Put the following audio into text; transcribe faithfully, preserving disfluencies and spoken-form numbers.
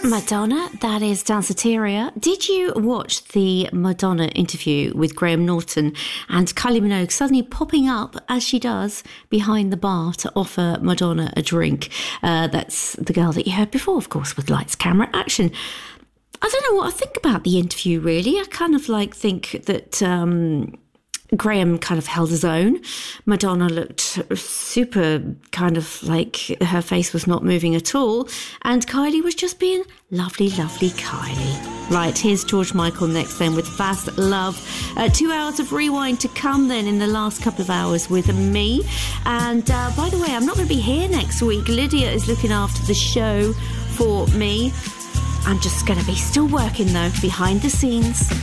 Madonna, that is Danceteria. Did you watch the Madonna interview with Graham Norton and Kylie Minogue suddenly popping up, as she does, behind the bar to offer Madonna a drink? Uh, that's the girl that you heard before, of course, with Lights, Camera, Action. I don't know what I think about the interview, really. I kind of like think that um, Graham kind of held his own. Madonna looked super kind of like her face was not moving at all. And Kylie was just being lovely, lovely Kylie. Right, here's George Michael next then with Fast Love. Uh, two hours of rewind to come then in the last couple of hours with me. And uh, by the way, I'm not going to be here next week. Lydia is looking after the show for me. I'm just going to be still working though, behind the scenes.